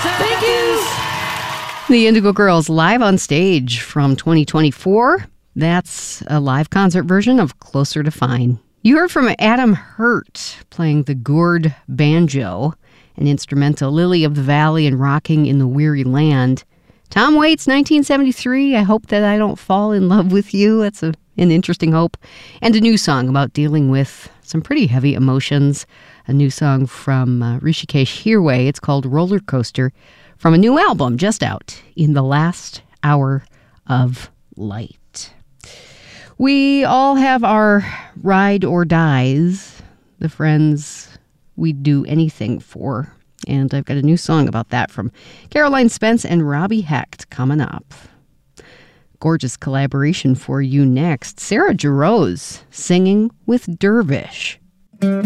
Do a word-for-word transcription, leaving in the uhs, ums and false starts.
Thank you. The Indigo Girls live on stage from twenty twenty-four. That's a live concert version of Closer to Fine. You heard from Adam Hurt playing the gourd banjo, an instrumental, Lily of the Valley and Rocking in the Weary Land. Tom Waits, nineteen seventy-three, I Hope That I Don't Fall in Love with You. That's a, an interesting hope. And a new song about dealing with some pretty heavy emotions. A new song from uh, Rishikesh Hirway. It's called Roller Coaster, from a new album just out, In the Last Hour of Light. We all have our ride or dies, the friends we'd do anything for. And I've got a new song about that from Caroline Spence and Robbie Hecht coming up. Gorgeous collaboration for you next. Sarah Jarosz singing with Dervish.